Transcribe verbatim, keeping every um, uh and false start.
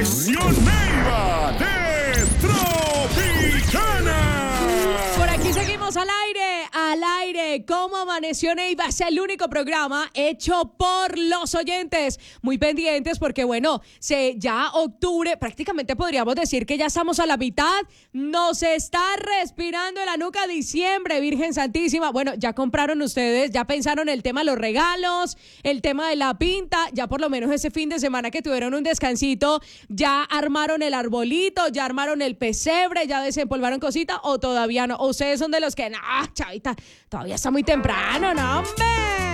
Estación Neiva de Tropicana. Por aquí seguimos al aire, al aire. ¿Cómo amaneció Neiva? Es el único programa hecho por los oyentes. Muy pendientes porque, bueno, se, ya octubre, prácticamente podríamos decir que ya estamos a la mitad. Nos está respirando en la nuca diciembre, Virgen Santísima. Bueno, ya compraron ustedes, ya pensaron el tema de los regalos, el tema de la pinta. Ya por lo menos ese fin de semana que tuvieron un descansito, ya armaron el arbolito, ya armaron el pesebre, ya desempolvaron cositas o todavía no. O ustedes son de los que, no, chavita, todavía está muy temprano, no, hombre.